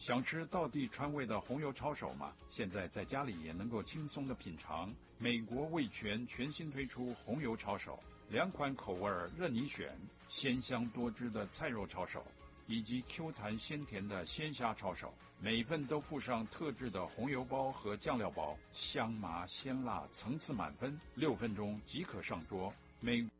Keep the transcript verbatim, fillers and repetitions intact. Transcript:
想吃道地川味的红油抄手吗？现在在家里也能够轻松的品尝。美国味全全新推出红油抄手，两款口味任你选，鲜香多汁的菜肉抄手，以及 Q 弹鲜甜的鲜虾抄手，每份都附上特制的红油包和酱料包，香麻鲜辣层次满分，六分钟即可上桌。美